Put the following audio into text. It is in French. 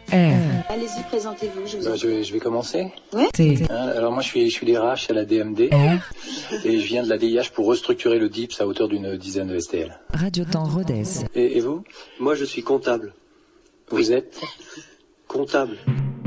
R. Allez-y, présentez-vous, je vous en Bah, je vais commencer. T. Alors moi je suis DRH à la DMD R. et je viens de la DIH pour restructurer le DIPS à hauteur d'une dizaine de STL. Radio Temps Rodez. Et vous? Moi, je suis comptable. Vous êtes? Comptable.